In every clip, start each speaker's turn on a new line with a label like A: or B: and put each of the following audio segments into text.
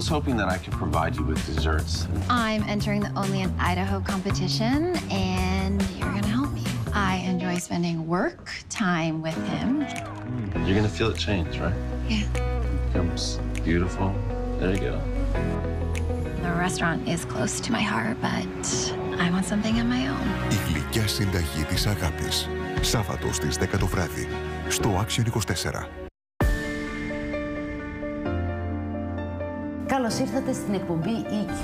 A: hoping that I could provide you with desserts.
B: I'm entering the Only in Idaho competition, and you're gonna help me. I enjoy spending work time with him.
A: You're gonna feel it change, right?
B: Yeah.
A: It becomes beautiful. There you go.
B: The restaurant is close to my heart, but I want something of my own.
C: Η γλυκιά συνταγή της αγάπης. Σάββατο στις 10 το βράδυ. Στο Action 24.
D: Καλώς ήρθατε στην εκπομπή EQ.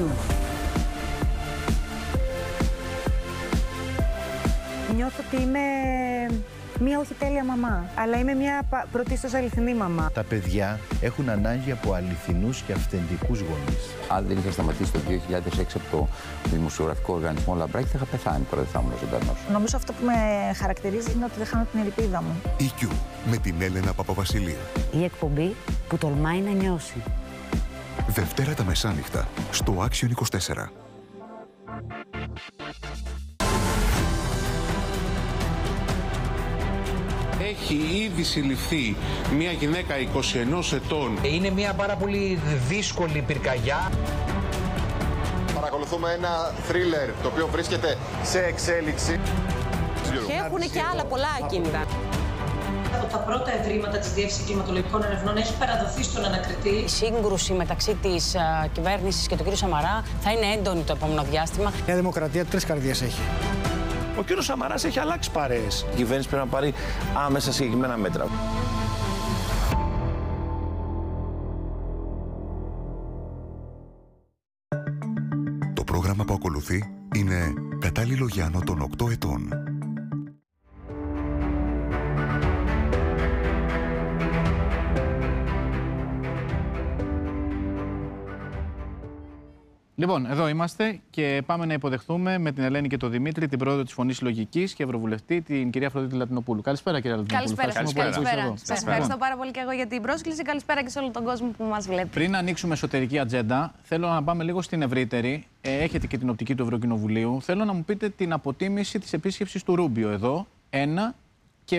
E: Νιώθω ότι είμαι μία όχι τέλεια μαμά, αλλά είμαι μία πρωτίστως αληθινή μαμά.
F: Τα παιδιά έχουν ανάγκη από αληθινούς και αυθεντικούς γονείς.
G: Αν δεν είχα σταματήσει το 2006 από το δημοσιογραφικό οργανισμό Λαμπράκη, θα είχα πεθάνει τώρα, δεν θα ήμουν ζωντανός.
E: Νομίζω αυτό που με χαρακτηρίζει είναι ότι δεν χάνω την ελπίδα μου.
C: EQ με την Έλενα Παπαβασιλείου.
D: Η εκπομπή που τολμάει να νιώσει.
C: Δευτέρα τα μεσάνυχτα στο Action 24.
H: Έχει ήδη συλληφθεί μια γυναίκα 21 ετών.
I: Είναι μια πάρα πολύ δύσκολη πυρκαγιά.
J: Παρακολουθούμε ένα θρίλερ το οποίο βρίσκεται σε εξέλιξη.
K: Και έχουν και άλλα πολλά ακίνητα.
L: Από τα πρώτα ευρήματα της Διεύθυνσης Κλιματολογικών Ερευνών έχει παραδοθεί στον ανακριτή.
K: Η σύγκρουση μεταξύ της κυβέρνησης και του κ. Σαμαρά θα είναι έντονη το επόμενο διάστημα.
I: Η Δημοκρατία 3 καρδιές έχει. Ο κ. Σαμαράς έχει αλλάξει παρέες.
A: Η κυβέρνηση πρέπει να πάρει άμεσα συγκεκριμένα μέτρα.
C: Το πρόγραμμα που ακολουθεί είναι κατάλληλο για άνω των 8 ετών.
M: Λοιπόν, εδώ είμαστε και πάμε να υποδεχθούμε με την Ελένη και τον Δημήτρη την πρόεδρο της Φωνής Συλλογικής και ευρωβουλευτή, την κυρία Αφροδίτη Λατινοπούλου. Καλησπέρα, κυρία Λατινοπούλου.
N: Καλησπέρα. Σας ευχαριστώ πάρα πολύ και εγώ για την πρόσκληση. Καλησπέρα και σε όλο τον κόσμο που μας βλέπει.
M: Πριν ανοίξουμε εσωτερική ατζέντα, θέλω να πάμε λίγο στην ευρύτερη. Έχετε και την οπτική του Ευρωκοινοβουλίου. Θέλω να μου πείτε την αποτίμηση της επίσκεψης του Ρούμπιο εδώ. Και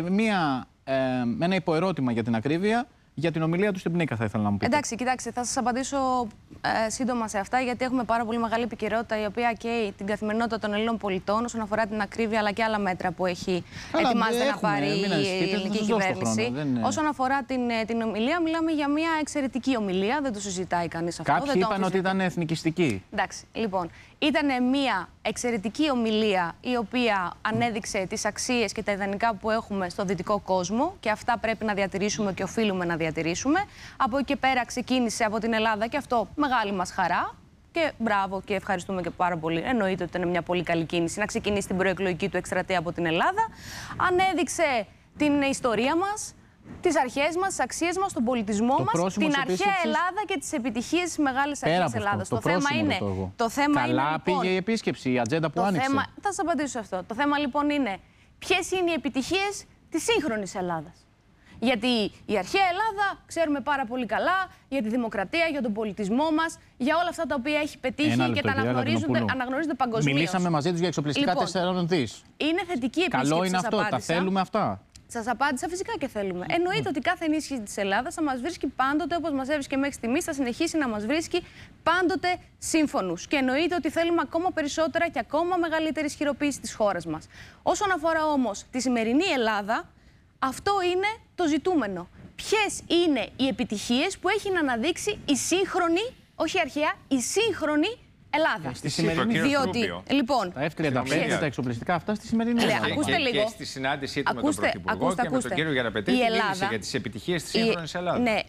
M: ένα υποερώτημα για την ακρίβεια. Για την ομιλία του στην Πνίκα θα ήθελα να μου πείτε.
N: Εντάξει, κοιτάξτε, θα σας απαντήσω σύντομα σε αυτά, γιατί έχουμε πάρα πολύ μεγάλη επικαιρότητα η οποία καίει την καθημερινότητα των Ελλήνων πολιτών όσον αφορά την ακρίβεια αλλά και άλλα μέτρα που ετοιμάζεται να πάρει η ελληνική κυβέρνηση. Όσον αφορά την ομιλία, μιλάμε για μια εξαιρετική ομιλία, δεν το συζητάει κανείς αυτό.
M: Κάποιοι είπαν ότι ήταν εθνικιστική.
N: Εντάξει, λοιπόν. Ήταν μια εξαιρετική ομιλία η οποία ανέδειξε τις αξίες και τα ιδανικά που έχουμε στο δυτικό κόσμο και αυτά πρέπει να διατηρήσουμε και οφείλουμε να διατηρήσουμε. Από εκεί και πέρα ξεκίνησε από την Ελλάδα και αυτό μεγάλη μας χαρά και μπράβο και ευχαριστούμε και πάρα πολύ. Εννοείται ότι ήταν μια πολύ καλή κίνηση να ξεκινήσει την προεκλογική του εκστρατεία από την Ελλάδα. Ανέδειξε την ιστορία μας, τις αρχές μας, τις αξίες μας, τον πολιτισμό μας, την αρχαία Ελλάδα και τις επιτυχίες της μεγάλης αρχής της Ελλάδας.
M: Το θέμα είναι. Καλά πήγε η επίσκεψη, η ατζέντα που άνοιξε.
N: Θα σας απαντήσω σε αυτό. Το θέμα λοιπόν είναι ποιες είναι οι επιτυχίες της σύγχρονης Ελλάδας. Γιατί η αρχαία Ελλάδα ξέρουμε πάρα πολύ καλά για τη δημοκρατία, για τον πολιτισμό μας, για όλα αυτά τα οποία έχει πετύχει και τα αναγνωρίζονται παγκοσμίως.
M: Μιλήσαμε μαζί τους για εξοπλιστικά 4 δις.
N: Είναι θετική επίσκεψη.
M: Καλό είναι αυτό, τα θέλουμε αυτά.
N: Σας απάντησα φυσικά και θέλουμε. Εννοείται ότι κάθε ενίσχυση της Ελλάδας θα μας βρίσκει πάντοτε, όπως μας έβρισκε μέχρι στιγμής, θα συνεχίσει να μας βρίσκει πάντοτε σύμφωνους. Και εννοείται ότι θέλουμε ακόμα περισσότερα και ακόμα μεγαλύτερη ισχυροποίηση της χώρας μας. Όσον αφορά όμως τη σημερινή Ελλάδα, αυτό είναι το ζητούμενο. Ποιες είναι οι επιτυχίες που έχει να αναδείξει η σύγχρονη, όχι η αρχαία, η σύγχρονη Ελλάδα.
M: Στη σημερινή.
N: Διότι, λοιπόν,
M: τα F-35, τα εξοπλιστικά αυτά στη σημερινή Ελλάδα.
N: Ακούστε λίγο.
G: Και στη συνάντησή του με τον Πρωθυπουργό και με τον κύριο Γιανναπετρίτη μίλησε για τις επιτυχίες της σύγχρονης Ελλάδας.
N: Ναι,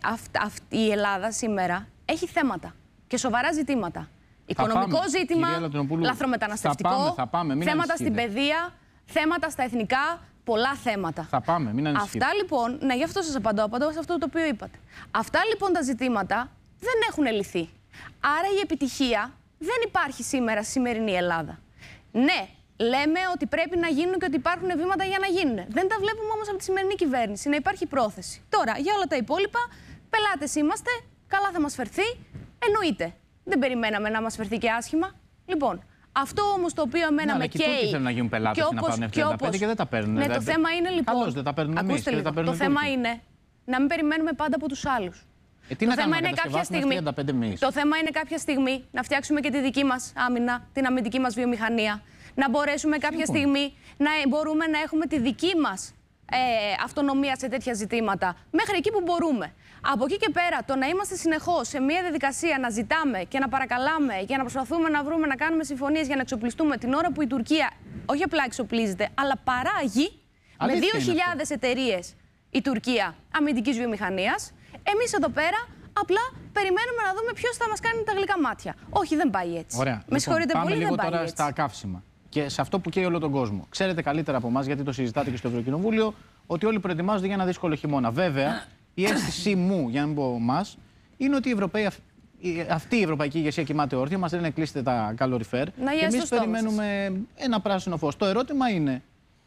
N: η Ελλάδα σήμερα έχει θέματα και σοβαρά ζητήματα. Οικονομικό ζήτημα, λαθρομεταναστευτικό, θέματα στην παιδεία, θέματα στα εθνικά, πολλά θέματα.
M: Θα πάμε, μην ανησυχείτε.
N: Αυτά λοιπόν, ναι, γι' αυτό σας απαντώ σε αυτό το οποίο είπατε. Αυτά λοιπόν τα ζητήματα δεν έχουν λυθεί. Άρα η επιτυχία δεν υπάρχει σήμερα στη σημερινή Ελλάδα. Ναι, λέμε ότι πρέπει να γίνουν και ότι υπάρχουν βήματα για να γίνουν. Δεν τα βλέπουμε όμως από τη σημερινή κυβέρνηση να υπάρχει πρόθεση. Τώρα, για όλα τα υπόλοιπα, πελάτες είμαστε, καλά θα μας φερθεί, εννοείται. Δεν περιμέναμε να μας φερθεί και άσχημα. Λοιπόν, αυτό όμως το οποίο εμένα με καίει.
M: Και θέλουν να γίνουν πελάτες και να πάρουν F-35 και δεν τα παίρνουν.
N: Ναι, το θέμα είναι λοιπόν.
M: Καλώς δεν τα παίρνουμε εμείς.
N: Το θέμα είναι να μην περιμένουμε πάντα από τους άλλους.
M: Τι να κάνουμε, να κατασκευάσουμε F-35 εμείς?
N: Το θέμα είναι κάποια στιγμή να φτιάξουμε και τη δική μας άμυνα, την αμυντική μας βιομηχανία. Να μπορέσουμε κάποια στιγμή να μπορούμε να έχουμε τη δική μας αυτονομία σε τέτοια ζητήματα. Μέχρι εκεί που μπορούμε. Από εκεί και πέρα, το να είμαστε συνεχώς σε μια διαδικασία να ζητάμε και να παρακαλάμε και να προσπαθούμε να βρούμε, να κάνουμε συμφωνίες για να εξοπλιστούμε την ώρα που η Τουρκία όχι απλά εξοπλίζεται, αλλά παράγει με 2.000 εταιρείες η Τουρκία αμυντικής βιομηχανίας. Εμείς εδώ πέρα απλά περιμένουμε να δούμε ποιος θα μας κάνει τα γλυκά μάτια. Όχι, δεν πάει έτσι.
M: Ωραία.
N: Με συγχωρείτε
M: πάμε
N: πολύ,
M: λίγο
N: δεν πάει
M: τώρα
N: έτσι.
M: στα καύσιμα. Και σε αυτό που καίει όλο τον κόσμο. Ξέρετε καλύτερα από εμάς, γιατί το συζητάτε και στο Ευρωκοινοβούλιο, ότι όλοι προετοιμάζονται για ένα δύσκολο χειμώνα. Βέβαια, η αίσθησή μου, για να μην πω μας, είναι ότι αυτή η ευρωπαϊκή ηγεσία κοιμάται όρθια. Μας λένε κλείστε τα καλοριφέρ. Και εμείς περιμένουμε ένα πράσινο φως. Το ερώτημα είναι,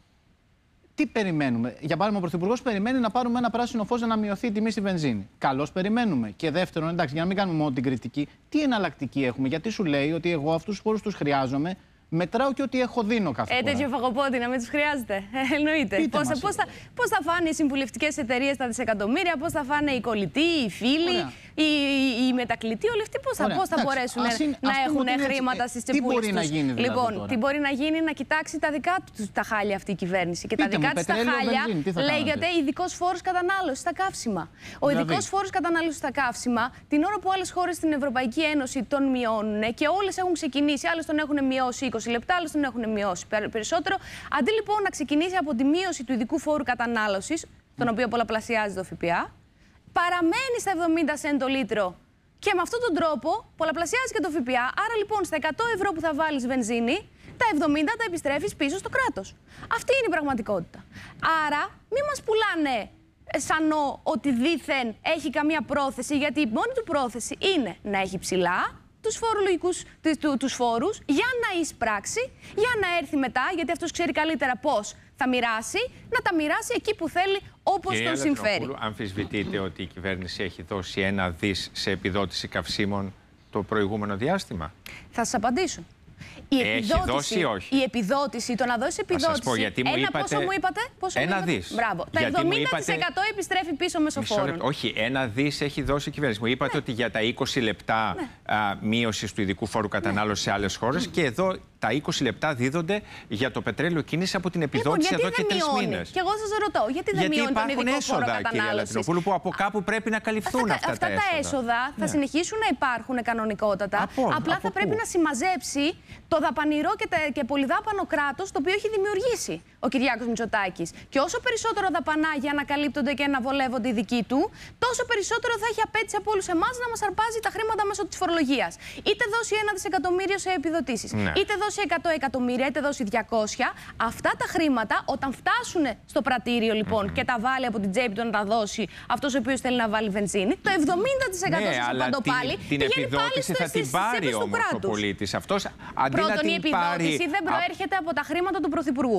M: τι περιμένουμε? Για παράδειγμα, ο Πρωθυπουργός περιμένει να πάρουμε ένα πράσινο φως για να μειωθεί η τιμή στη βενζίνη. Καλώς περιμένουμε. Και δεύτερον, εντάξει, για να μην κάνουμε μόνο την κριτική, τι εναλλακτική έχουμε? Γιατί σου λέει ότι εγώ αυτούς τους φόρους τους χρειάζομαι, μετράω και ότι έχω δίνω κάθε φορά.
N: Τέτοιο φαγοπότη να μην τους χρειάζεται. Εννοείται. Πώς θα φάνε οι συμβουλευτικές εταιρείες τα δισεκατομμύρια, πώς θα φάνε οι κολλητοί, οι φίλοι, οι μετακλητοί, όλοι αυτοί πώς θα μπορέσουν να έχουν χρήματα στις τσεπούλες τους.
M: Τι μπορεί να γίνει δηλαδή?
N: Λοιπόν, τι μπορεί να γίνει? Να κοιτάξει τα δικά του τα χάλια αυτή η κυβέρνηση. Και τα δικά της τα χάλια λέγεται ειδικός φόρος κατανάλωσης στα καύσιμα. Ο ειδικός φόρος κατανάλωσης στα καύσιμα, την ώρα που άλλες χώρες στην Ευρωπαϊκή Ένωση τον μειώνουν και όλες έχουν ξεκινήσει, άλλες τον έχουν μειώσει 20 λεπτά, άλλες τον έχουν μειώσει περισσότερο. Αντί λοιπόν να ξεκινήσει από τη μείωση του ειδικού φόρου κατανάλωσης, τον οποίο πολλαπλασιάζει το ΦΠΑ, παραμένει στα 70 σεντ το λίτρο και με αυτόν τον τρόπο πολλαπλασιάζει και το ΦΠΑ. Άρα λοιπόν στα 100 ευρώ που θα βάλεις βενζίνη, τα 70 τα επιστρέφεις πίσω στο κράτος. Αυτή είναι η πραγματικότητα. Άρα μην μας πουλάνε σαν ότι δήθεν έχει καμία πρόθεση, γιατί η μόνη του πρόθεση είναι να έχει ψηλά τους φόρους για να εισπράξει, για να έρθει μετά, γιατί αυτός ξέρει καλύτερα πώς θα μοιράσει, να τα μοιράσει εκεί που θέλει, όπως τον συμφέρει.
O: Αμφισβητείτε ότι η κυβέρνηση έχει δώσει 1 δις σε επιδότηση καυσίμων το προηγούμενο διάστημα?
N: Θα σας απαντήσω.
O: Έχει δώσει ή όχι?
N: Η επιδότηση, το να δώσει επιδότηση.
O: Πω, γιατί μου είπατε,
N: πόσο μου είπατε?
O: 1 δις.
N: Μπράβο. Τα 70% επιστρέφει πίσω μεσοφόρων.
O: Όχι, 1 δις έχει δώσει η κυβέρνηση. Μου είπατε ότι για τα 20 λεπτά μείωση του ειδικού φόρου κατανάλωση σε άλλες χώρες και εδώ τα 20 λεπτά δίδονται για το πετρέλαιο κίνηση από την επιδότηση εδώ και 3 μήνες.
N: Και εγώ σας ρωτώ, γιατί δεν μειώνει τον ειδικό φόρο κατανάλωσης?
O: Κυρία Λατινοπούλου, που από κάπου πρέπει να καλυφθούν αυτά τα
N: έσοδα. Θα συνεχίσουν να υπάρχουν κανονικότατα. Απλά θα πρέπει να συμμαζέψει το δαπανηρό και πολυδάπανο κράτος το οποίο έχει δημιουργήσει ο Κυριάκος Μητσοτάκης. Και όσο περισσότερο δαπανά για να καλύπτονται και να βολεύονται οι δικοί του, τόσο περισσότερο θα έχει απέτηση από όλους εμάς να μας αρπάζει τα χρήματα μέσω της φορολογίας. Είτε δώσει 1 δισεκατομμύριο σε επιδοτήσεις, είτε δώσει 100 εκατομμύρια, είτε δώσει 200. Αυτά τα χρήματα, όταν φτάσουν στο πρατήριο λοιπόν και τα βάλει από την τσέπη του να τα δώσει αυτός ο οποίος θέλει να βάλει βενζίνη, το 70% σας απαντώ πάλι,
O: την επιδότηση θα την πάρει όμως ο πολίτης.
N: Πρώτον, η επιδότηση δεν προέρχεται από τα χρήματα του Πρωθυπουργού.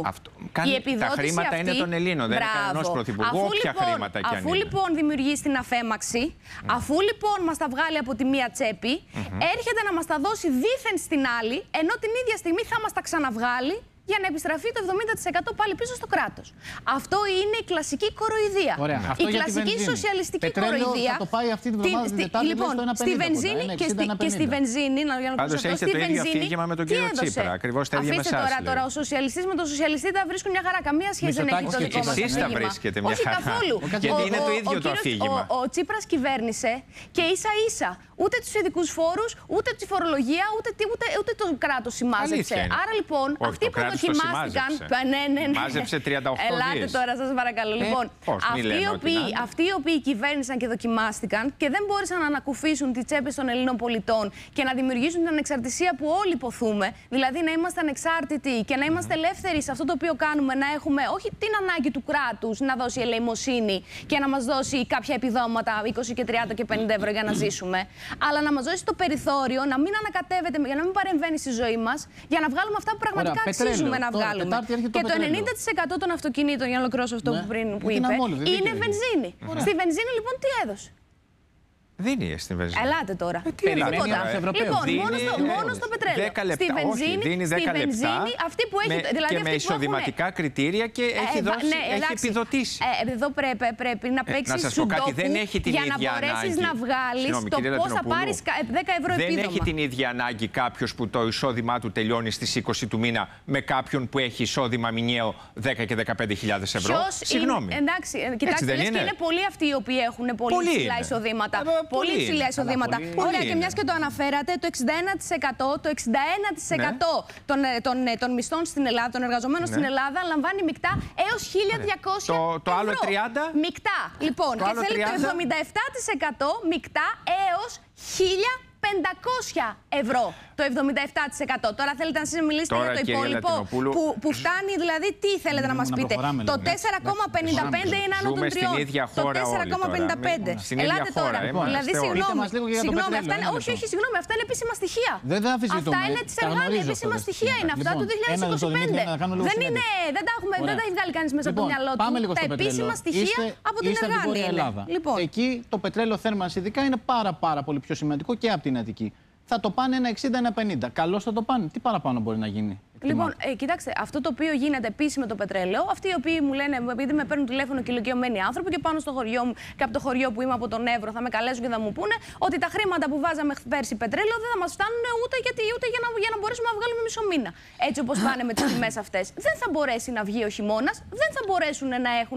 O: Τα χρήματα είναι των Ελλήνων, δεν είναι κανένας πρωθυπουργού, όποια χρήματα κι αν είναι.
N: Αφού λοιπόν δημιουργήσει την αφέμαξη, αφού λοιπόν μας τα βγάλει από τη μία τσέπη, έρχεται να μας τα δώσει δήθεν στην άλλη, ενώ την ίδια στιγμή θα μας τα ξαναβγάλει για να επιστραφεί το 70% πάλι πίσω στο κράτος. Αυτό είναι η κλασική κοροϊδία. Η κλασική σοσιαλιστική κοροϊδία.
M: Θα το πάει αυτή την εβδομάδα την Τετάρτη
N: λοιπόν, στη βενζίνη και στη βενζίνη.
O: Πάντως έχετε το ίδιο αφήγημα με τον κύριο Τσίπρα. Ακριβώς τα ίδια με εσάς.
N: Τώρα ο σοσιαλιστής με τον σοσιαλιστή τα βρίσκουν μια χαρά. Καμία σχέση δεν έχει το δικό μας αφήγημα.
O: Εσείς τα βρίσκετε μια χαρά.
N: Όχι καθόλου.
O: Γιατί είναι το ίδιο το αφήγημα.
N: Ο Τσίπρας κυβέρνησε και ίσα-ίσα ούτε τους ειδικούς φόρους, ούτε τη φορολογία, ούτε το κράτος συμμάζεψε. Άρα λοιπόν αυτοί που δοκιμάστηκαν.
O: Μάζεψε 38
N: Ελάτε τώρα, σας παρακαλώ. Λοιπόν, αυτοί οι οποίοι κυβέρνησαν και δοκιμάστηκαν και δεν μπόρεσαν να ανακουφίσουν τις τσέπες των Ελλήνων πολιτών και να δημιουργήσουν την ανεξαρτησία που όλοι υποθούμε, δηλαδή να είμαστε ανεξάρτητοι και να είμαστε ελεύθεροι σε αυτό το οποίο κάνουμε, να έχουμε όχι την ανάγκη του κράτους να δώσει ελεημοσύνη και να μας δώσει κάποια επιδόματα 20 και 30 και 50 ευρώ για να ζήσουμε, αλλά να μας δώσει το περιθώριο να μην ανακατεύεται, για να μην παρεμβαίνει στη ζωή μας, για να βγάλουμε αυτά που πραγματικά αξίζουμε να βγάλουμε. Και το 90% των αυτοκινήτων, για να ολοκληρώσω αυτό που είπε, είναι βενζίνη. Στη βενζίνη λοιπόν τι έδωσε?
O: Δίνει στην βενζίνη.
N: Ελάτε τώρα.
M: Περιμένει ένας Ευρωπαίος.
N: Λοιπόν, μόνο στο πετρέλαιο.
O: 10 λεπτά.
N: Στη βενζίνη,
O: Όχι, δίνει 10 λεπτά.
N: Αυτή που έχει, δηλαδή
O: και με εισοδηματικά κριτήρια και έχει επιδοτήσει.
N: Εδώ πρέπει να παίξει σουντόκου για να μπορέσει να βγάλει το πώς θα πάρει 10 ευρώ επίδομα.
O: Δεν έχει την ίδια ανάγκη κάποιο που το εισόδημά του τελειώνει στις 20 του μήνα με κάποιον που έχει εισόδημα μηνιαίο 10 και 15.000 ευρώ. Συγγνώμη.
N: Εντάξει, κοιτάξτε, και είναι πολλοί αυτοί οι οποίοι έχουν πολύ υψηλά εισοδήματα. Πολύ υψηλά εισοδήματα. Ωραία, και μιας και το αναφέρατε, το 61% των μισθών στην Ελλάδα, των εργαζομένων στην Ελλάδα, λαμβάνει μεικτά έως 1.200 ευρώ.
O: Το άλλο 30%.
N: Μεικτά. Λοιπόν, και θέλει το 77% μεικτά έως 1.500 ευρώ. Το 77%. Τώρα θέλετε να σας μιλήσετε για το υπόλοιπο που φτάνει, δηλαδή τι θέλετε να μας πείτε. Το 4,55 είναι άνω των 3.
O: Στην ίδια χώρα.
N: Το 4,55.
O: Ελάτε
N: τώρα. Δηλαδή, συγγνώμη, αυτά είναι. Όχι, συγγνώμη, αυτά είναι επίσημα στοιχεία. Αυτά είναι της εργάτης. Επίσημα στοιχεία είναι αυτά του 2025. Δεν τα έχει βγάλει κανείς μέσα από το μυαλό του. Τα επίσημα στοιχεία από την εργάτη.
M: Εκεί το πετρέλαιο θέρμανση ειδικά είναι πάρα πολύ πιο σημαντικό και από την Αττική. Θα το πάνε ένα 60-1,50. Καλώς θα το πάνε. Τι παραπάνω μπορεί να γίνει?
N: Λοιπόν, κοιτάξτε, αυτό το οποίο γίνεται επίσης με το πετρέλαιο, αυτοί οι οποίοι μου λένε, επειδή με παίρνουν τηλέφωνο και ηλικιωμένοι άνθρωποι και πάνω στο χωριό μου και από το χωριό που είμαι από τον Εύρο, θα με καλέσουν και θα μου πούνε ότι τα χρήματα που βάζαμε πέρσι πετρέλαιο δεν θα μας φτάνουν ούτε για να μπορέσουμε να βγάλουμε μισό μήνα. Έτσι όπως πάνε με τις τιμές αυτές. Δεν θα μπορέσει να βγει ο χειμώνας, δεν θα μπορέσουν να έχουν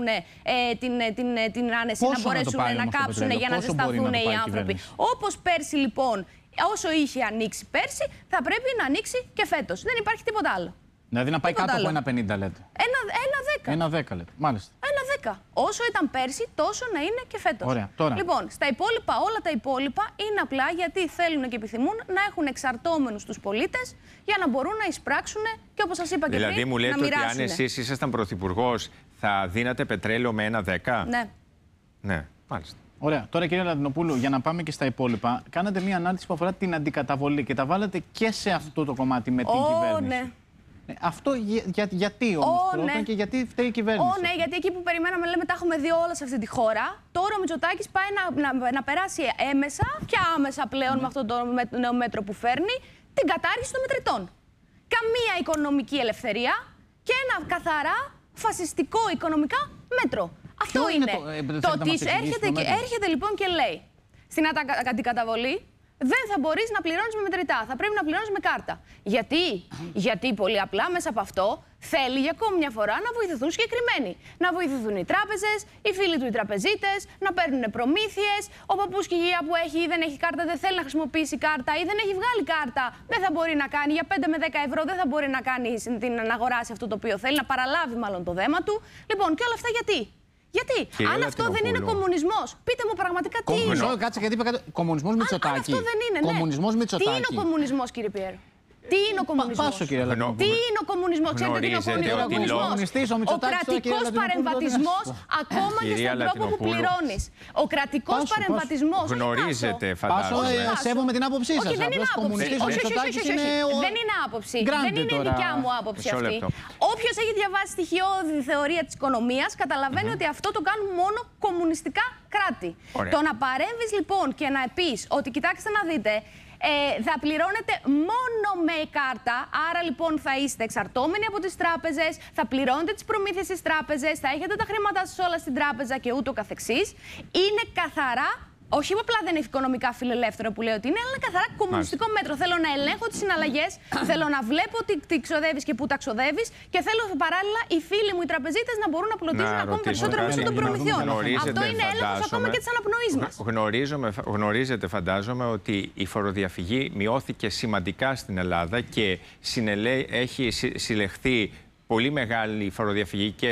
N: την άνεση να μπορέσουν να κάψουν για να ζεσταθούν οι άνθρωποι. Όπως πέρσι λοιπόν. Όσο είχε ανοίξει πέρσι, θα πρέπει να ανοίξει και φέτος. Δεν υπάρχει τίποτα άλλο.
M: Δηλαδή να πάει κάτω από 1,50 λέτε.
N: 1,10.
M: 1,10 λέτε. Μάλιστα.
N: 1,10. Όσο ήταν πέρσι, τόσο να είναι και φέτος.
M: Ωραία. Τώρα.
N: Λοιπόν, στα υπόλοιπα, όλα τα υπόλοιπα είναι απλά γιατί θέλουν και επιθυμούν να έχουν εξαρτώμενους τους πολίτες για να μπορούν να εισπράξουν και όπως σας είπα και πριν.
O: Δηλαδή μου λέτε ότι αν εσείς ήσασταν πρωθυπουργός, θα δίνατε πετρέλαιο με 1,10.
N: Ναι.
O: Ναι, μάλιστα.
M: Ωραία. Τώρα, κύριε Λατινοπούλου, για να πάμε και στα υπόλοιπα, κάνατε μια ανάρτηση που αφορά την αντικαταβολή και τα βάλατε και σε αυτό το κομμάτι με την κυβέρνηση.
N: Ναι.
M: Αυτό γιατί όμως πρώτον και γιατί φταίει η κυβέρνηση?
N: Ναι, γιατί εκεί που περιμέναμε, λέμε, τα έχουμε δει όλα σε αυτή τη χώρα. Τώρα ο Μητσοτάκης πάει να περάσει έμεσα και άμεσα πλέον με αυτό το νέο μέτρο που φέρνει την κατάργηση των μετρητών. Καμία οικονομική ελευθερία και ένα καθαρά φασιστικό οικονομικά μέτρο. Αυτό είναι. Το ότι έρχεται λοιπόν και λέει στην αντικαταβολή δεν θα μπορείς να πληρώνεις με μετρητά, θα πρέπει να πληρώνεις με κάρτα. Γιατί πολύ απλά μέσα από αυτό θέλει για ακόμη μια φορά να βοηθηθούν συγκεκριμένοι. Να βοηθηθούν οι τράπεζες, οι φίλοι του οι τραπεζίτες, να παίρνουν προμήθειες. Ο παππούς και η γιαγιά που έχει ή δεν έχει κάρτα, δεν θέλει να χρησιμοποιήσει κάρτα ή δεν έχει βγάλει κάρτα, δεν θα μπορεί να κάνει. Για 5 με 10 ευρώ δεν θα μπορεί να κάνει να αγοράσει αυτό το οποίο θέλει, να παραλάβει μάλλον το δέμα του. Λοιπόν, και όλα αυτά γιατί? Γιατί, αν αυτό δεν είναι κομμουνισμός, πείτε μου πραγματικά τι είναι.
M: Κάτσε γιατί είπα κομμουνισμός Μητσοτάκη.
N: Αν αυτό δεν είναι, ναι. Τι είναι ο κομμουνισμός, κύριε Πιέρο? Τι είναι ο κομμουνισμός? Τι είναι ο κομμουνισμός? Ξέρετε τι είναι ο κομμουνισμός? Ο κρατικός παρεμβατισμός ακόμα και στον τρόπο που πληρώνεις. Ο κρατικός παρεμβατισμός.
O: Γνωρίζετε, φαντάζομαι.
M: Σέβομαι την άποψή σας.
N: Όχι, δεν είναι άποψη. Δεν είναι άποψη. Δεν είναι η δικιά μου άποψη αυτή. Όποιος έχει διαβάσει στοιχειώδη θεωρία της οικονομίας καταλαβαίνει ότι αυτό το κάνουν μόνο κομμουνιστικά κράτη. Το να παρέμβεις λοιπόν και να πεις ότι κοιτάξτε να δείτε. Θα πληρώνετε μόνο με κάρτα, άρα λοιπόν θα είστε εξαρτώμενοι από τις τράπεζες, θα πληρώνετε τις προμήθειες στις τράπεζες, θα έχετε τα χρήματά σας όλα στην τράπεζα και ούτω καθεξής. Είναι καθαρά, όχι απλά δεν είναι οικονομικά φιλελεύθερο που λέω ότι είναι, αλλά είναι καθαρά κομμουνιστικό μέτρο. Θέλω να ελέγχω τις συναλλαγές, θέλω να βλέπω τι ξοδεύεις και πού τα ξοδεύεις και θέλω παράλληλα οι φίλοι μου οι τραπεζίτες να μπορούν να πλουτίζουν ακόμη περισσότερο μέσω των προμηθειών. Αυτό είναι έλεγχος ακόμα και της αναπνοής μας.
O: Γνωρίζετε, φαντάζομαι, ότι η φοροδιαφυγή μειώθηκε σημαντικά στην Ελλάδα και έχει συλλεχθεί πολύ μεγάλη φοροδιαφυγή και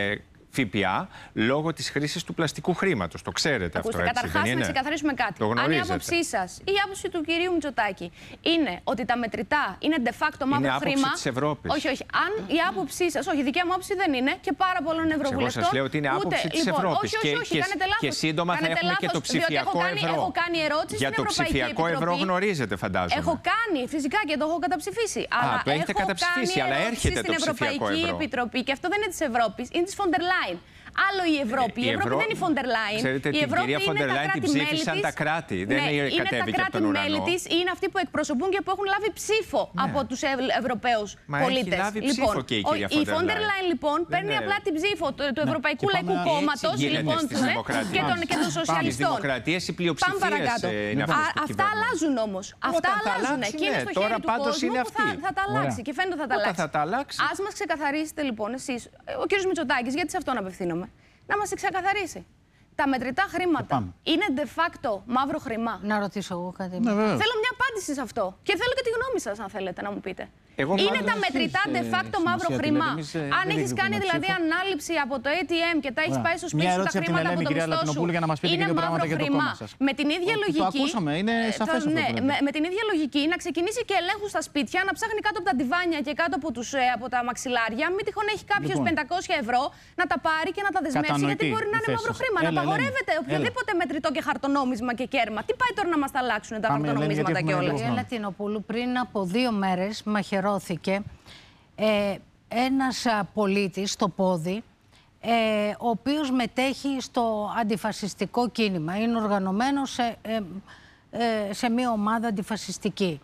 O: ΦΠΑ λόγω της χρήσης του πλαστικού χρήματος. Το ξέρετε αυτό, έτσι?
N: Καταρχάς, να ξεκαθαρίσουμε κάτι. Αν η άποψή σας ή η άποψη του κυρίου Μητσοτάκη είναι ότι τα μετρητά είναι de facto μαύρο χρήμα.
O: Είναι άποψη της Ευρώπης.
N: Όχι. Αν η άποψή σας, όχι, η δικιά μου άποψη δεν είναι και πάρα πολλών ευρωβουλευτών.
O: Εγώ σας λέω ότι είναι άποψη της Ευρώπης.
N: Όχι, κάνετε λάθος.
O: Και σύντομα θα έχουμε και το ψηφιακό ευρώ.
N: Έχω κάνει ερώτηση
O: για
N: στην
O: το
N: Ευρωπαϊκή
O: ψηφιακό
N: Επιτροπή.
O: ευρώ γνωρίζετε, φαντάζομαι.
N: Έχω κάνει, φυσικά, και το έχω καταψηφίσει. Αλλά
O: το έχετε καταψηφίσει, αλλά έρχεται το ψηφιακό ευρώ.
N: Επιτροπή, και αυτό δεν είναι της Ευρώπης, είναι της Φοντερ Λάιν. Άλλο η Ευρώπη. Η Ευρώπη δεν είναι η Φόντερ Λάιν.
O: Ξέρετε, την κυρία Φόντερ Λάιν την ψήφισαν τα κράτη. Δεν κατέβηκε από τον ουρανό.
N: Είναι τα κράτη-μέλη της, είναι αυτοί που εκπροσωπούν και που έχουν λάβει ψήφο από τους Ευρωπαίους πολίτες.
O: Λοιπόν,
N: η Φόντερ Λάιν λοιπόν παίρνει απλά την ψήφο του Ευρωπαϊκού Λαϊκού Κόμματος και των σοσιαλιστών.
O: Στις δημοκρατίες οι πλειοψηφίες είναι αυτές που
N: αυτά αλλάζουν όμως. Αυτά αλλάζουν. Και είναι στο χέρι του κόσμου που θα τα αλλάξει. Και φαίνεται ότι θα τα αλλάξει. Ας μας ξεκαθαρίσετε λοιπόν εσείς, ο κύριος Μητσοτάκης, γιατί σε αυτόν απευθύνομαι, να μας ξεκαθαρίσει. Τα μετρητά χρήματα είναι de facto μαύρο χρήμα?
D: Να ρωτήσω εγώ κάτι.
N: Θέλω μια απάντηση σε αυτό. Και θέλω και τη γνώμη σας, αν θέλετε, να μου πείτε. Είναι τα μετρητά de facto μαύρο χρήμα? Αν έχεις κάνει δηλαδή ανάληψη από το ATM και τα έχεις πάει στο σπίτι σου τα χρήματα από το μισθό σου, είναι μαύρο χρήμα? Με την ίδια λογική. Με την ίδια λογική να ξεκινήσει και ελέγχου στα σπίτια, να ψάχνει κάτω από τα ντιβάνια και κάτω από τα μαξιλάρια. Μην τυχόν έχει κάποιο 500 ευρώ να τα πάρει και να τα δεσμεύσει, γιατί μπορεί να είναι μαύρο χρήμα. Να απαγορεύεται οποιοδήποτε μετρητό και χαρτονόμισμα και κέρμα. Τι πάει τώρα να μας τα αλλάξουν τα χαρτονομίσματα κιόλας?
D: Κυρία Λατινοπούλου, πριν από 2 μέρες μαχαιρώθηκε ένας πολίτης στο πόδι, ο οποίος μετέχει στο αντιφασιστικό κίνημα. Είναι οργανωμένος σε μια ομάδα αντιφασιστική.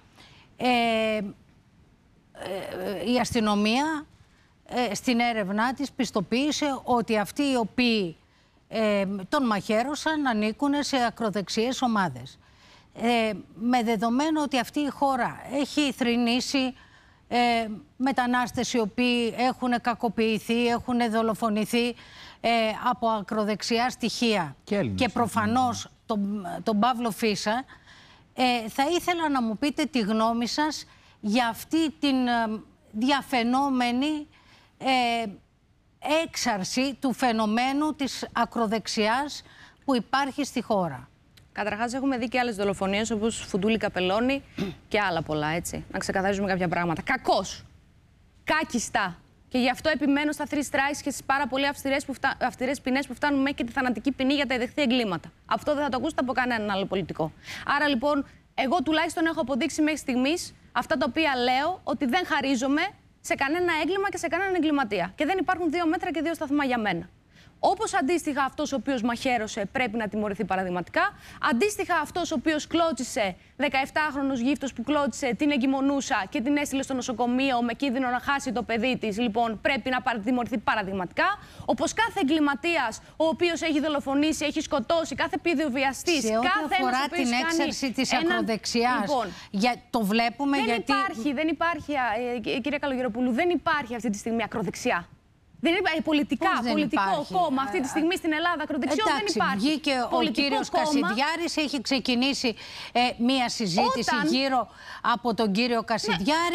D: Η αστυνομία στην έρευνά της πιστοποίησε ότι αυτοί οι οποίοι τον μαχαίρωσαν ανήκουν σε ακροδεξιές ομάδες. Με δεδομένο ότι αυτή η χώρα έχει θρηνήσει μετανάστες οι οποίοι έχουν κακοποιηθεί, έχουν δολοφονηθεί από ακροδεξιά στοιχεία και προφανώς τον Παύλο Φίσα, θα ήθελα να μου πείτε τη γνώμη σας για αυτή την διαφαινόμενη έξαρση του φαινομένου της ακροδεξιάς που υπάρχει στη χώρα.
N: Καταρχάς, έχουμε δει και άλλες δολοφονίες όπως Φουντούλη Καπελώνη και άλλα πολλά, έτσι. Να ξεκαθαρίζουμε κάποια πράγματα. Κακώς. Κάκιστα. Και γι' αυτό επιμένω στα 3 strikes και στις πάρα πολύ αυστηρές ποινές που φτάνουν μέχρι και τη θανατική ποινή για τα ειδεχθή εγκλήματα. Αυτό δεν θα το ακούσετε από κανέναν άλλο πολιτικό. Άρα λοιπόν, εγώ τουλάχιστον έχω αποδείξει μέχρι στιγμής αυτά τα οποία λέω, ότι δεν χαρίζομαι σε κανένα έγκλημα και σε κανέναν εγκληματία. Και δεν υπάρχουν 2 μέτρα και 2 σταθμά για μένα. Όπως αντίστοιχα αυτός ο οποίος μαχαίρωσε πρέπει να τιμωρηθεί παραδειγματικά, αντίστοιχα αυτός ο οποίος κλώτσισε, 17χρονος γύφτος που κλώτσισε την εγκυμονούσα και την έστειλε στο νοσοκομείο με κίνδυνο να χάσει το παιδί της, λοιπόν πρέπει να τιμωρηθεί παραδειγματικά. Όπως κάθε εγκληματίας ο οποίος έχει δολοφονήσει, έχει σκοτώσει, κάθε πηδοβιαστής,
D: σε ό,τι αφορά την έξαρση της ακροδεξιάς,
N: λοιπόν,
D: το βλέπουμε
N: δεν υπάρχει, κυρία Καλογεροπούλου, δεν υπάρχει αυτή τη στιγμή ακροδεξιά. Δεν υπάρχει πολιτικό κόμμα αυτή τη στιγμή στην Ελλάδα ακροδεξιό, δεν υπάρχει.
D: Βγήκε ο κύριος Κασιδιάρης, έχει ξεκινήσει μία συζήτηση γύρω από τον κύριο Κασιδιάρη.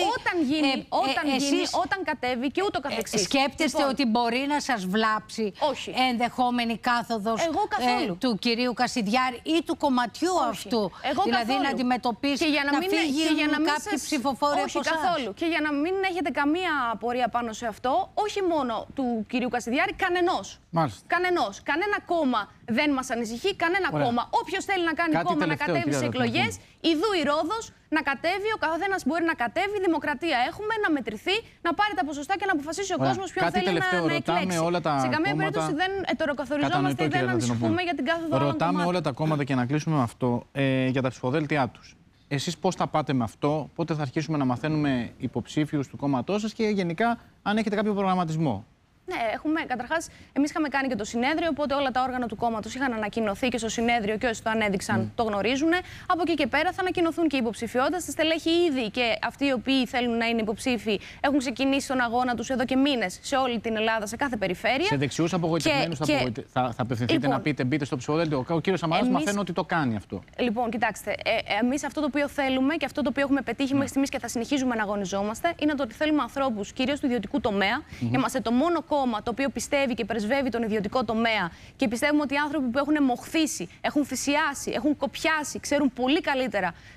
N: Όταν κατέβει και ούτω καθεξής.
D: Σκέπτεστε ότι μπορεί να σας βλάψει ενδεχόμενη κάθοδος του κυρίου Κασιδιάρη ή του κομματιού αυτού? Δηλαδή να αντιμετωπίσει, να φύγουν κάποιοι ψηφοφόροι από εσάς?
N: Καθόλου. Και για να μην έχετε καμία απορία πάνω σε αυτό, όχι μόνο του κυρίου Κασιδιάρη, κανενός. Κανένα κόμμα δεν μας ανησυχεί, κανένα κόμμα. Όποιος θέλει να κάνει κόμμα να κατέβει σε εκλογές, ιδού η Ρόδος, να κατέβει, ο καθένας μπορεί να κατέβει, δημοκρατία έχουμε, να μετρηθεί, να πάρει τα ποσοστά και να αποφασίσει ο κόσμος ποιον θέλει να εκλέξει. Σε καμία περίπτωση δεν ετεροκαθοριζόμαστε ή δεν ανησυχούμε για την κάθοδο άλλων κομμάτων.
M: Ρωτάμε όλα τα κόμματα και να κλείσουμε με αυτό για τα ψηφοδέλτια τους. Εσείς πώς θα πάτε με αυτό, πότε θα αρχίσουμε να μαθαίνουμε υποψήφιους του κόμματός σας και γενικά αν έχετε κάποιο προγραμματισμό?
N: Ναι, καταρχάς, εμείς είχαμε κάνει και το συνέδριο, οπότε όλα τα όργανα του κόμματος είχαν ανακοινωθεί και στο συνέδριο και όσοι το ανέδειξαν το γνωρίζουν. Από εκεί και πέρα θα ανακοινωθούν και οι υποψηφιότητες. Στα στελέχη ήδη και αυτοί οι οποίοι θέλουν να είναι υποψήφοι έχουν ξεκινήσει τον αγώνα τους εδώ και μήνες σε όλη την Ελλάδα, σε κάθε περιφέρεια.
M: Σε δεξιούς απογοητευμένους θα απευθυνθείτε να πείτε μπείτε στο ψηφοδέλτιο? Ο κύριος Σαμαράς μαθαίνω ότι το κάνει αυτό. Λοιπόν,
N: κοιτάξτε, εμείς αυτό το οποίο θέλουμε και αυτό το οποίο έχουμε πετύχει μέχρι στιγμής και θα συνεχίζουμε να αγωνιζόμαστε είναι το ότι θέλουμε ανθρώπους κυρίως του ιδιωτικού τομέα. Είμαστε το μόνο κόμμα το οποίο πιστεύει και πρεσβεύει τον ιδιωτικό τομέα και πιστεύουμε ότι οι άνθρωποι που έχουν μοχθήσει, έχουν θυσιάσει, έχουν κοπιάσει, ξέρουν πολύ καλύτερα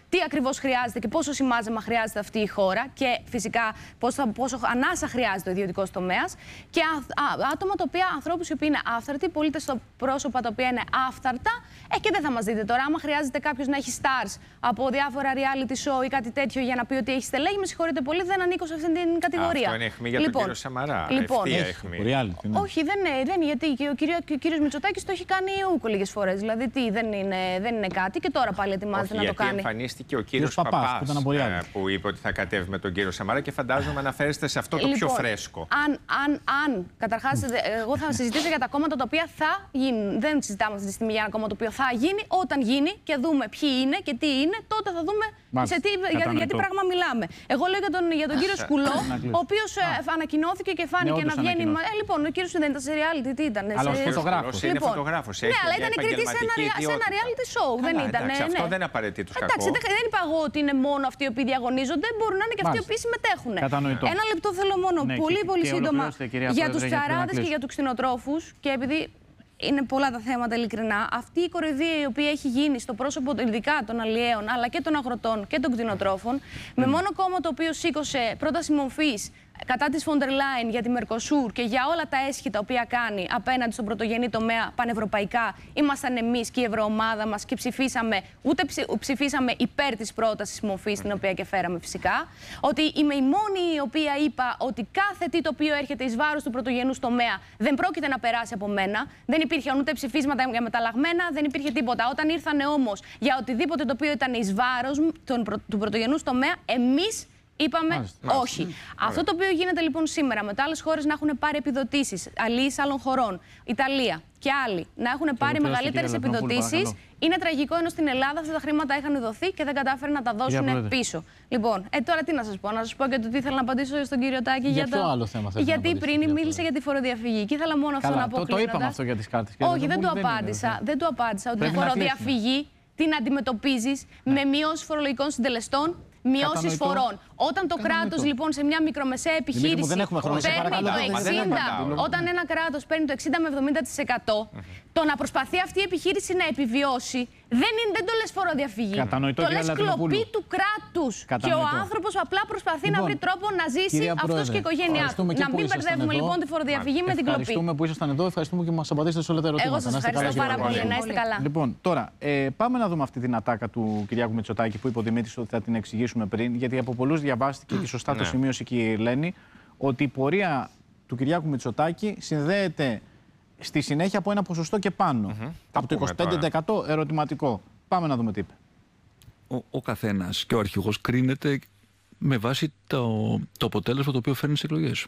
N: τι ακριβώς χρειάζεται και πόσο σημάζεμα χρειάζεται αυτή η χώρα και φυσικά πόσο ανάσα χρειάζεται ο ιδιωτικός τομέας. Και άτομα τα οποία, ανθρώπους οι οποίοι είναι άφθαρτοι, πολίτες πρόσωπα τα οποία είναι άφθαρτα, και δεν θα μας δείτε τώρα. Άμα χρειάζεται κάποιος να έχει stars από διάφορα reality show ή κάτι τέτοιο για να πει ότι έχει στελέχη, με συγχωρείτε πολύ, δεν ανήκω σε αυτήν την κατηγορία.
O: Αυτό είναι αιχμή για τον κύριο Σαμαρά. Ευθεία αιχμή.
N: Όχι, δεν είναι, γιατί και ο κύριος Μητσοτάκης το έχει κάνει ούκο λίγες φορές. Δηλαδή, δεν είναι κάτι και τώρα πάλι ετοιμάζεται να το κάνει.
O: Γιατί εμφανίστηκε ο κύριος Παπάς που είπε ότι θα κατέβει με τον κύριο Σαμαρά και φαντάζομαι αναφέρεστε σε αυτό το πιο φρέσκο.
N: Καταρχάς, εγώ θα συζητήσω για τα κόμματα τα οποία θα γίνουν. Δεν συζητάμε αυτή τη στιγμή για ένα κόμμα το οποίο θα γίνει. Όταν γίνει και δούμε ποιοι είναι και τι είναι, τότε θα δούμε για τι πράγμα μιλάμε. Εγώ λέω για τον κύριο Σκουλό, ο οποίος ανακοινώθηκε και φάνηκε να βγαίνει. Λοιπόν, ο κύριος δεν ήταν σε reality, τι ήταν.
O: Αλλά είναι φωτογράφος.
N: Ναι, αλλά ήταν κριτής σε ένα reality show. Δεν ήταν.
O: Αυτό δεν απαραίτητο κακό.
N: Εντάξει, δεν είπα εγώ ότι είναι μόνο αυτοί οι οποίοι διαγωνίζονται, μπορούν να είναι και αυτοί οι οποίοι συμμετέχουν. Ένα λεπτό θέλω μόνο, πολύ σύντομα, για τους ψαράδες και για τους κτηνοτρόφους, και επειδή είναι πολλά τα θέματα ειλικρινά, αυτή η κοροϊδία η οποία έχει γίνει στο πρόσωπο ειδικά των αλλιέων, αλλά και των αγροτών και των κτηνοτρόφων, με μόνο κόμμα το οποίο σήκωσε πρόταση μορφής κατά της Φοντερ Λάιν για τη Μερκοσούρ και για όλα τα έσχη τα οποία κάνει απέναντι στον πρωτογενή τομέα πανευρωπαϊκά, ήμασταν εμείς και η ευρωομάδα μας και ψηφίσαμε υπέρ της πρότασης μορφής, την οποία και φέραμε φυσικά. Ότι είμαι η μόνη η οποία είπα ότι κάθε τι το οποίο έρχεται εις βάρος του πρωτογενούς τομέα δεν πρόκειται να περάσει από μένα. Δεν υπήρχε ούτε ψηφίσματα για μεταλλαγμένα, δεν υπήρχε τίποτα. Όταν ήρθανε όμως για οτιδήποτε το οποίο ήταν εις βάρος του πρωτογενούς τομέα, εμείς είπαμε όχι. Αυτό το οποίο γίνεται λοιπόν σήμερα, με άλλες χώρες να έχουν πάρει επιδοτήσεις, αλλοίς άλλων χωρών, Ιταλία και άλλοι, να έχουν πάρει μεγαλύτερες επιδοτήσεις, είναι τραγικό, ενώ στην Ελλάδα αυτά τα χρήματα είχαν δοθεί και δεν κατάφεραν να τα δώσουν πίσω. Λοιπόν, τώρα τι να σας πω, να σας πω και το τι ήθελα να απαντήσω στον κύριο Τάκη για το άλλο θέμα. Γιατί πριν μίλησε για τη φοροδιαφυγή και ήθελα μόνο αυτό να πω.
M: Το είπαμε αυτό για τις κάρτες.
N: Όχι, δεν του απάντησα. Ότι τη φοροδιαφυγή την αντιμετωπίζεις με μείωση φορολογικών συντελεστών, μειώσεις φορών. Όταν το κράτος λοιπόν σε μια μικρομεσαία επιχείρηση παίρνει το 60%, όταν ένα κράτος παίρνει το 60 με 70%, το να προσπαθεί αυτή η επιχείρηση να επιβιώσει δεν το λες φοροδιαφυγή. Το λες κλοπή του κράτους. Και ο άνθρωπος απλά προσπαθεί να βρει τρόπο να ζήσει αυτός και η οικογένειά του. Να μην μπερδεύουμε λοιπόν τη φοροδιαφυγή με την κλοπή.
M: Ευχαριστούμε που ήσασταν εδώ, ευχαριστούμε και μας απαντήσετε σε όλα τα ερωτήματα.
N: Εγώ σας ευχαριστώ πάρα πολύ. Να είστε καλά.
M: Λοιπόν, τώρα πάμε να δούμε αυτή την ατάκα του Κυριάκου Μητσοτάκη που είπε ο Δημήτρης ότι θα την εξηγήσουμε πριν, γιατί από πολλούς διαβάστηκε και σωστά το σημείωσε και η Ελένη, ότι η πορεία του Κυριάκου Μητσοτάκη συνδέεται στη συνέχεια από ένα ποσοστό και πάνω. Από το 25% ερωτηματικό. Πάμε να δούμε τι είπε.
P: Ο καθένας και ο αρχηγός κρίνεται με βάση το αποτέλεσμα το οποίο φέρνει στις εκλογές.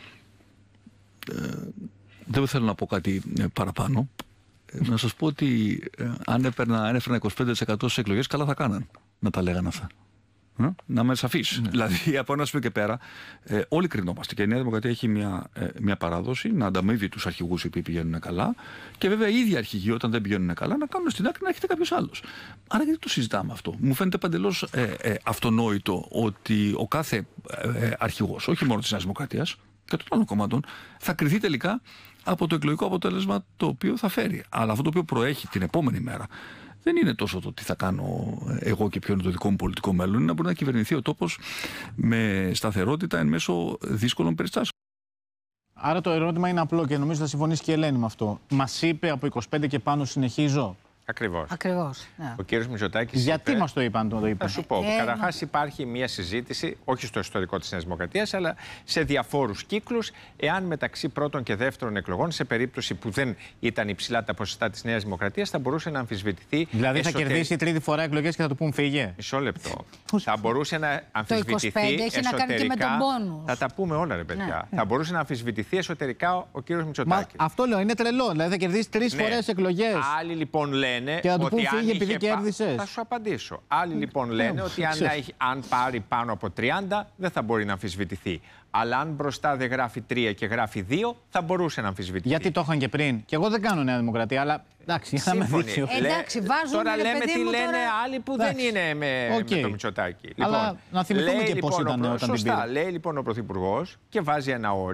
P: Δεν θέλω να πω κάτι παραπάνω. Να σας πω ότι αν έφερνα 25% στις εκλογές, καλά θα κάναν να τα λέγανε αυτά. Να είμαι σαφής. Δηλαδή, από ένα σημείο και πέρα, όλοι κρινόμαστε. Και η Νέα Δημοκρατία έχει μια παράδοση να ανταμείβει τους αρχηγούς οι οποίοι πηγαίνουν καλά. Και βέβαια, οι ίδιοι αρχηγοί, όταν δεν πηγαίνουν καλά, να κάνουν στην άκρη να έρχεται κάποιος άλλος. Άρα, γιατί το συζητάμε αυτό. Μου φαίνεται παντελώς αυτονόητο ότι ο κάθε αρχηγός, όχι μόνο της Νέας Δημοκρατίας και των άλλων κομμάτων, θα κριθεί τελικά από το εκλογικό αποτέλεσμα το οποίο θα φέρει. Αλλά αυτό το οποίο προέχει την επόμενη μέρα δεν είναι τόσο το τι θα κάνω εγώ και ποιο είναι το δικό μου πολιτικό μέλλον, είναι να μπορεί να κυβερνηθεί ο τόπος με σταθερότητα εν μέσω δύσκολων περιστάσεων.
M: Άρα το ερώτημα είναι απλό και νομίζω θα συμφωνήσει και η Ελένη με αυτό. Μας είπε από 25 και πάνω συνεχίζω.
O: Ακριβώς.
D: Ναι.
O: Ο κύριος Μητσοτάκης.
M: Γιατί μας το είπαν, το είπε.
O: Θα σου πω. Καταρχάς υπάρχει μια συζήτηση, όχι στο ιστορικό της Νέας Δημοκρατίας, αλλά σε διαφόρους κύκλους, εάν μεταξύ πρώτων και δεύτερων εκλογών, σε περίπτωση που δεν ήταν υψηλά τα ποσοστά της Νέας Δημοκρατίας, θα μπορούσε να αμφισβητηθεί.
M: Δηλαδή θα κερδίσει τρίτη φορά εκλογές και θα του πούν φύγε.
O: Μισό λεπτό. Θα μπορούσε να αμφισβητηθεί
D: το 25 έχει
O: εσωτερικά.
D: να κάνει και με τον πόνους.
O: Θα τα πούμε όλα, ρε παιδιά. Θα μπορούσε να αμφισβητηθεί εσωτερικά ο κύριος Μητσοτάκης.
M: Αυτό λέω, είναι τρελό. Δηλαδή θα κερδίσει 3 φορές εκλογές.
O: Άλλοι λοιπόν λένε ότι
M: φύγε επειδή κέρδισες.
O: Θα σου απαντήσω. Άλλοι λοιπόν λένε ότι αν πάρει πάνω από 30 δεν θα μπορεί να αμφισβητηθεί. Αλλά αν μπροστά δεν γράφει 3 και γράφει 2, θα μπορούσε να αμφισβητηθεί.
M: Γιατί το είχαν και πριν. Και εγώ δεν κάνω Νέα Δημοκρατία, αλλά εντάξει, για να με δείξει.
D: Εντάξει, βάζουν.
O: Τώρα λέμε τι λένε άλλοι που δεν είναι με το Μητσοτάκη.
M: Αλλά να θυμηθούμε και πώς ήταν όταν την πήρε.
O: Λέει λοιπόν ο Πρωθυπουργός και βάζει ένα όριο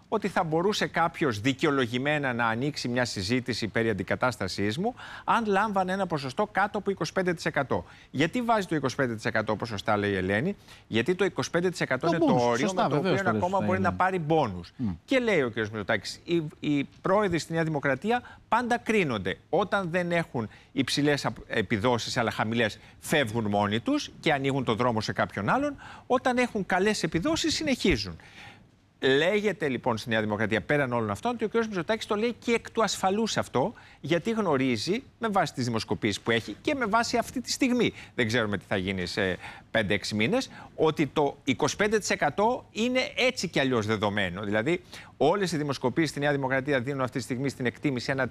O: ότι θα μπορούσε κάποιος δικαιολογημένα να ανοίξει μια συζήτηση περί αντικατάστασής μου αν λάμβανε ένα ποσοστό κάτω από 25%. Γιατί βάζει το 25% ποσοστά, λέει η Ελένη? Γιατί το 25% είναι το όριο με το οποίο ένα κόμμα μπορεί να πάρει μπόνους. Και λέει ο κ. Μητσοτάκης, οι πρόεδροι στη Νέα Δημοκρατία πάντα κρίνονται. Όταν δεν έχουν υψηλές επιδόσεις αλλά χαμηλές, φεύγουν μόνοι τους και ανοίγουν το δρόμο σε κάποιον άλλον. Όταν έχουν καλές επιδόσεις, συνεχίζουν. Λέγεται λοιπόν στη Νέα Δημοκρατία, πέραν όλων αυτών, ότι ο κ. Μητσοτάκης το λέει και εκ του ασφαλούς αυτό, γιατί γνωρίζει, με βάση τις δημοσκοπήσεις που έχει και με βάση αυτή τη στιγμή, δεν ξέρουμε τι θα γίνει σε 5-6 μήνες, ότι το 25% είναι έτσι κι αλλιώς δεδομένο. Δηλαδή, όλες οι δημοσκοπήσεις στη Νέα Δημοκρατία δίνουν αυτή τη στιγμή στην εκτίμηση ένα 30-31.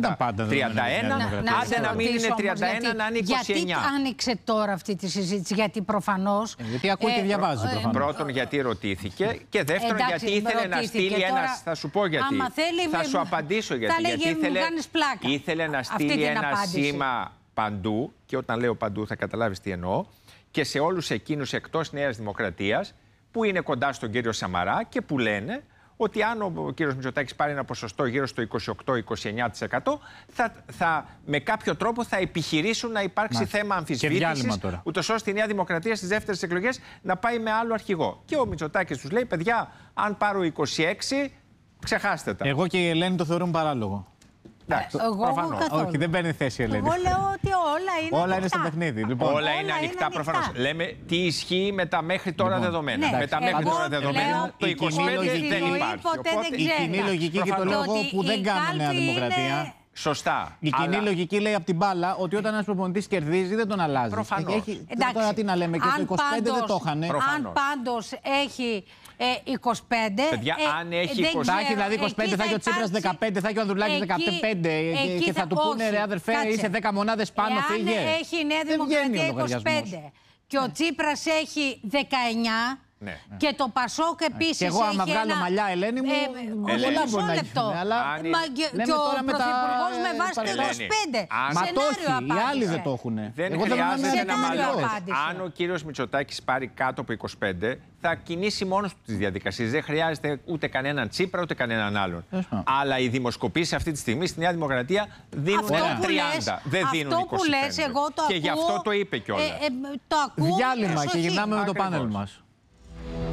O: Άντε να μην είναι 31, να είναι 29.
D: Γιατί άνοιξε τώρα αυτή τη συζήτηση? Γιατί προφανώς.
M: Γιατί ακούει και διαβάζει προφανώς.
O: Πρώτον, γιατί ρωτήθηκε. Και δεύτερον, γιατί ήθελε να στείλει ένα. Θα σου πω γιατί. Θα σου απαντήσω γιατί. Γιατί ήθελε να στείλει ένα σήμα παντού. Και όταν λέω παντού, θα καταλάβεις τι εννοώ. Και σε όλους εκείνους εκτός Νέας Δημοκρατίας που είναι κοντά στον κύριο Σαμαρά και που λένε ότι αν ο κύριος Μητσοτάκης πάρει ένα ποσοστό γύρω στο 28-29%, με κάποιο τρόπο θα επιχειρήσουν να υπάρξει θέμα αμφισβήτησης, ούτως ώστε η Νέα Δημοκρατία στις δεύτερες εκλογές να πάει με άλλο αρχηγό. Και ο Μητσοτάκης τους λέει, παιδιά, αν πάρω 26, ξεχάστε τα.
M: Εγώ και η Ελένη το θεωρούν παράλογο. Όχι, δεν παίρνει θέση η Ελένη.
E: Εγώ λέω ότι
M: όλα είναι στο παιχνίδι. Λοιπόν.
O: Όλα είναι ανοιχτά προφανώς. Λέμε τι ισχύει με τα μέχρι τώρα δεδομένα.
E: Ναι.
O: Με τα μέχρι τώρα δεδομένα το 25 δεν υπάρχει.
M: Η κοινή λογική, και το λέω εγώ που δεν κάνω Νέα Δημοκρατία.
O: Σωστά.
M: Η κοινή λογική λέει από την μπάλα ότι όταν ένας προπονητής κερδίζει δεν τον αλλάζει.
O: Προφανώς.
M: Τώρα τι να λέμε, και το 25 δεν το είχαν.
D: Αν πάντως έχει 25.
O: Παιδιά, αν έχει 25.
M: Θα έχει δηλαδή 25, θα έχει ο Τσίπρας 15, θα έχει ο Ανδρουλάκης 15 και θα του πούνε ρε αδερφέ, είσαι 10 μονάδες πάνω, φύγε.
D: Αν έχει η Νέα Δημοκρατία 25 και ο Τσίπρας έχει 19.
O: Ναι.
D: Και το Πασόκ επίσης.
M: Και εγώ, άμα βγάλω μαλλιά, Ελένη μου, πολλά μπορεί να γίνει. Αλλά
D: και ο Πρωθυπουργός με βάση το 25.
M: Μα το έχει, οι άλλοι δεν το έχουν.
O: Δεν χρειάζεται να μαλλιώσει. Αν ο κύριος Μητσοτάκης πάρει κάτω από 25, θα κινήσει μόνος του τις διαδικασίες. Δεν χρειάζεται ούτε κανέναν Τσίπρα ούτε κανέναν άλλον. Αλλά οι δημοσκοπήσεις αυτή τη στιγμή στη Νέα Δημοκρατία δίνουν 30. Δεν δίνουν 25. Και γι' αυτό το είπε κιόλας.
M: Διάλειμμα και γυρνάμε με το πάνελ μας.